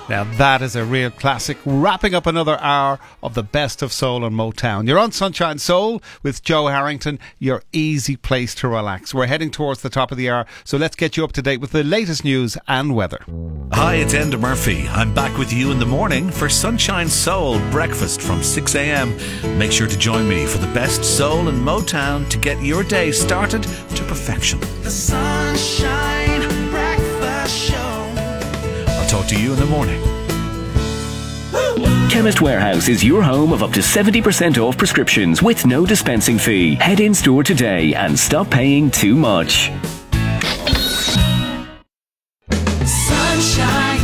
Now that is a real classic, wrapping up another hour of the best of soul and Motown. You're on Sunshine Soul with Joe Harrington, your easy place to relax. We're heading towards the top of the hour, so let's get you up to date with the latest news and weather. Hi, it's Enda Murphy. I'm back with you in the morning for Sunshine Soul breakfast from 6 a.m. Make sure to join me for the best soul and Motown to get your day started to perfection. The Sunshine Breakfast Show. I'll talk to you in the morning. Chemist Warehouse is your home of up to 70% off prescriptions with no dispensing fee. Head in store today and stop paying too much. Sunshine.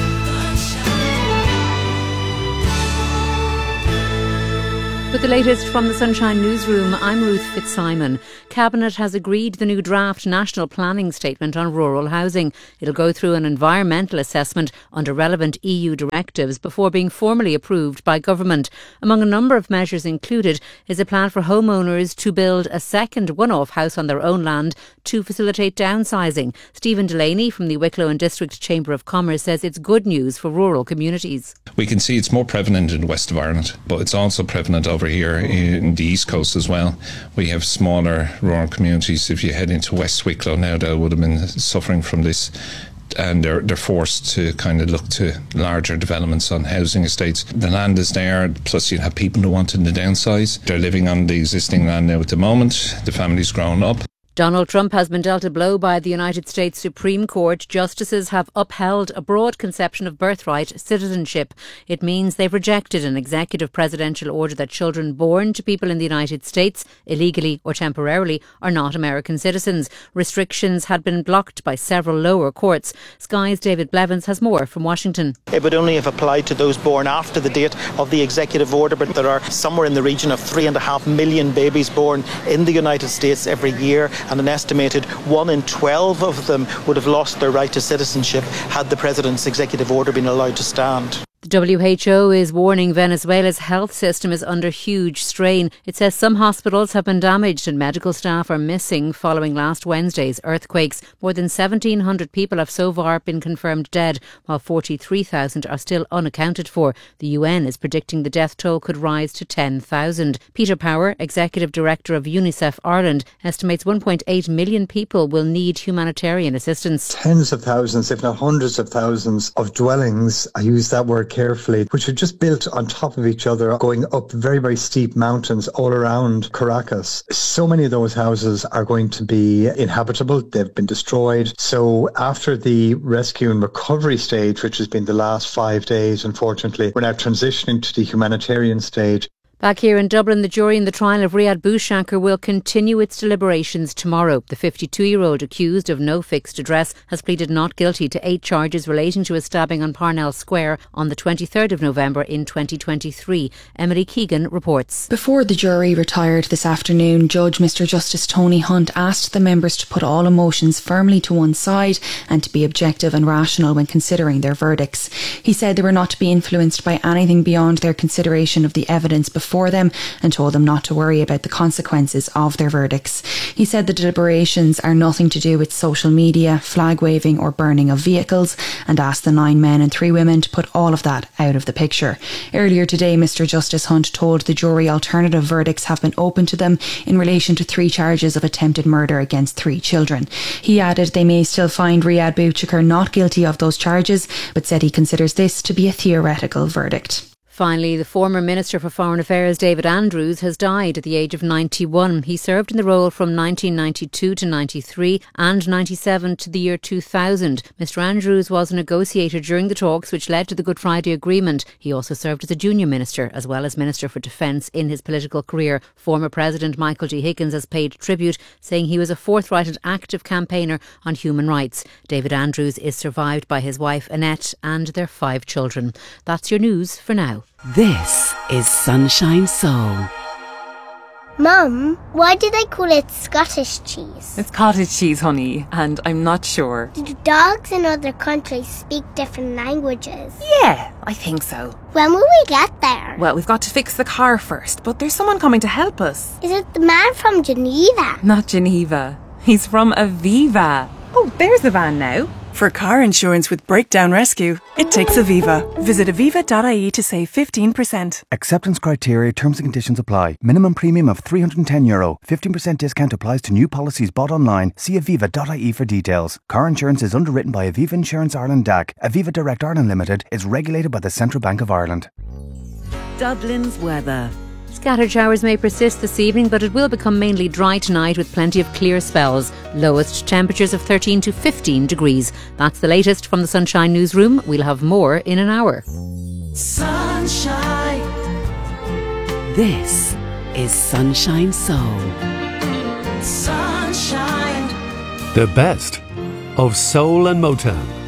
With the latest from the Sunshine Newsroom, I'm Ruth Fitzsimon. Cabinet has agreed the new draft National Planning Statement on rural housing. It'll go through an environmental assessment under relevant EU directives before being formally approved by government. Among a number of measures included is a plan for homeowners to build a second one-off house on their own land to facilitate downsizing. Stephen Delaney from the Wicklow and District Chamber of Commerce says it's good news for rural communities. We can see it's more prevalent in the west of Ireland, but it's also prevalent over here in the east coast as well. We have smaller rural communities. If you head into West Wicklow now, they would have been suffering from this, and they're forced to kind of look to larger developments on housing estates. The land is there, plus you have people who want to downsize. They're living on the existing land now at the moment. The family's grown up. Donald Trump has been dealt a blow by the United States Supreme Court. Justices have upheld a broad conception of birthright citizenship. It means they've rejected an executive presidential order that children born to people in the United States, illegally or temporarily, are not American citizens. Restrictions had been blocked by several lower courts. Sky's David Blevins has more from Washington. It would only have applied to those born after the date of the executive order, but there are somewhere in the region of 3.5 million babies born in the United States every year, and an estimated 1 in 12 of them would have lost their right to citizenship had the president's executive order been allowed to stand. The WHO is warning Venezuela's health system is under huge strain. It says some hospitals have been damaged and medical staff are missing following last Wednesday's earthquakes. More than 1,700 people have so far been confirmed dead, while 43,000 are still unaccounted for. The UN is predicting the death toll could rise to 10,000. Peter Power, Executive Director of UNICEF Ireland, estimates 1.8 million people will need humanitarian assistance. Tens of thousands, if not hundreds of thousands of dwellings, I use that word carefully, which are just built on top of each other, going up very, very steep mountains all around Caracas. So many of those houses are going to be inhabitable. They've been destroyed. So after the rescue and recovery stage, which has been the last 5 days, unfortunately, we're now transitioning to the humanitarian stage. Back here in Dublin, the jury in the trial of Riyad Bouchakr will continue its deliberations tomorrow. The 52-year-old accused of no fixed address has pleaded not guilty to 8 charges relating to a stabbing on Parnell Square on the 23rd of November in 2023. Emily Keegan reports. Before the jury retired this afternoon, Judge Mr Justice Tony Hunt asked the members to put all emotions firmly to one side and to be objective and rational when considering their verdicts. He said they were not to be influenced by anything beyond their consideration of the evidence before them and told them not to worry about the consequences of their verdicts. He said the deliberations are nothing to do with social media, flag waving or burning of vehicles, and asked the 9 men and 3 women to put all of that out of the picture. Earlier today, Mr Justice Hunt told the jury alternative verdicts have been open to them in relation to 3 charges of attempted murder against 3 children. He added they may still find Riyad Bouchakr not guilty of those charges, but said he considers this to be a theoretical verdict. Finally, the former Minister for Foreign Affairs, David Andrews, has died at the age of 91. He served in the role from 1992 to 93 and 97 to the year 2000. Mr Andrews was a negotiator during the talks which led to the Good Friday Agreement. He also served as a junior minister as well as Minister for Defence in his political career. Former President Michael G. Higgins has paid tribute, saying he was a forthright and active campaigner on human rights. David Andrews is survived by his wife Annette and their 5 children. That's your news for now. This is Sunshine Soul. Mum, why do they call it Scottish cheese? It's cottage cheese, honey, and I'm not sure. Do dogs in other countries speak different languages? Yeah, I think so. When will we get there? Well, we've got to fix the car first, but there's someone coming to help us. Is it the man from Geneva? Not Geneva. He's from Aviva. Oh, there's the van now. For car insurance with breakdown rescue, it takes Aviva. Visit aviva.ie to save 15%. Acceptance criteria, terms and conditions apply. Minimum premium of €310. 15% discount applies to new policies bought online. See aviva.ie for details. Car insurance is underwritten by Aviva Insurance Ireland DAC. Aviva Direct Ireland Limited is regulated by the Central Bank of Ireland. Dublin's weather. Scattered showers may persist this evening, but it will become mainly dry tonight with plenty of clear spells. Lowest temperatures of 13 to 15 degrees. That's the latest from the Sunshine Newsroom. We'll have more in an hour. Sunshine. This is Sunshine Soul. Sunshine. The best of soul and Motown.